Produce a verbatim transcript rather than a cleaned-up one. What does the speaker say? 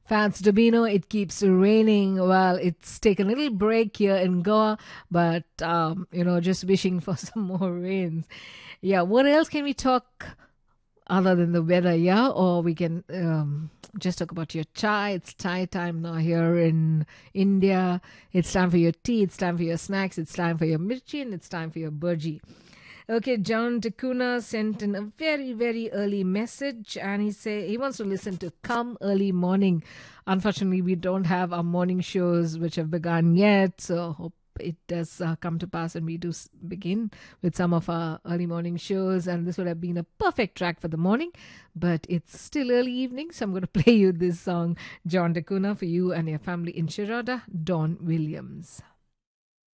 Fats Domino, it keeps raining. Well, it's taken a little break here in Goa, but, um, you know, just wishing for some more rains. Yeah, what else can we talk other than the weather? Yeah, or we can um, just talk about your chai. It's chai time now here in India. It's time for your tea. It's time for your snacks. It's time for your mirchi, and it's time for your burji. Okay, John Takuna sent in a very, very early message, and he say he wants to listen to Come Early Morning. Unfortunately, we don't have our morning shows which have begun yet, so hope it does uh, come to pass and we do s- begin with some of our early morning shows. And this would have been a perfect track for the morning, but it's still early evening, so I'm going to play you this song, John Takuna, for you and your family in Shiroda, Don Williams.